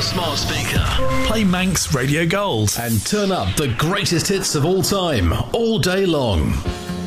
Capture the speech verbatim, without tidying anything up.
smart speaker. Play Manx Radio Gold. And turn up the greatest hits of all time, all day long.